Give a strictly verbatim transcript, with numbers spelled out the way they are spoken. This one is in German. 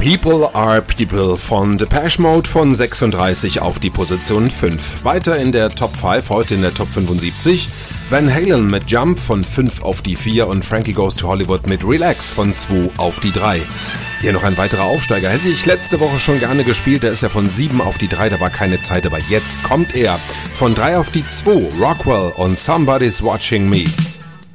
People Are People von Depeche Mode von sechsunddreißig auf die Position fünf. Weiter in der Top fünf, heute in der Top fünfundsiebzig. Van Halen mit Jump von fünf auf die vier und Frankie Goes to Hollywood mit Relax von zwei auf die drei. Hier noch ein weiterer Aufsteiger. Hätte ich letzte Woche schon gerne gespielt, der ist ja von sieben auf die drei, da war keine Zeit, aber jetzt kommt er. Von drei auf die zwei, Rockwell und Somebody's Watching Me.